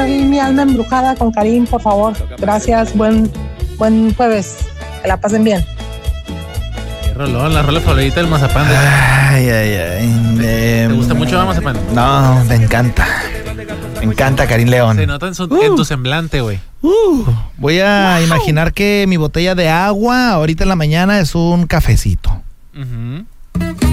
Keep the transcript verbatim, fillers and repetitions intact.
Mi alma embrujada con Karim, por favor. Gracias, buen, buen jueves. Que la pasen bien. Qué rolón, la rola favorita del mazapán. De... Ay, ay, ay. ¿Te, Eh, ¿Te gusta mucho el mazapán? No, me encanta. Me encanta, Karim León. Se nota en, su, uh. en tu semblante, güey. Uh, voy a wow. imaginar que mi botella de agua ahorita en la mañana es un cafecito. Uh-huh.